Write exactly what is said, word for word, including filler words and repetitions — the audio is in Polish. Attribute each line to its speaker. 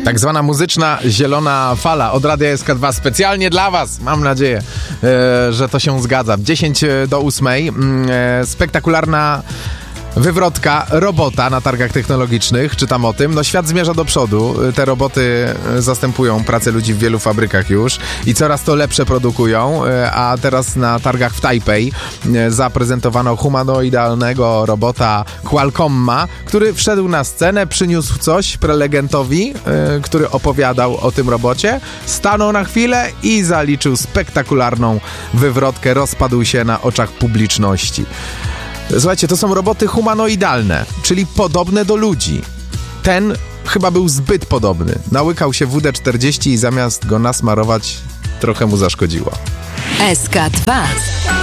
Speaker 1: Tak zwana muzyczna zielona fala od Radia S K dwa specjalnie dla was. Mam nadzieję, e, że to się zgadza. W dziesięć do ósmej e, spektakularna wywrotka robota na targach technologicznych, czytam o tym. No świat zmierza do przodu, te roboty zastępują pracę ludzi w wielu fabrykach już i coraz to lepsze produkują, a teraz na targach w Tajpej zaprezentowano humanoidalnego robota Qualcomma, który wszedł na scenę, przyniósł coś prelegentowi, który opowiadał o tym robocie, stanął na chwilę i zaliczył spektakularną wywrotkę, rozpadł się na oczach publiczności. Słuchajcie, to są roboty humanoidalne, czyli podobne do ludzi. Ten chyba był zbyt podobny. Nałykał się W D czterdzieści i zamiast go nasmarować, trochę mu zaszkodziło.
Speaker 2: S K dwa.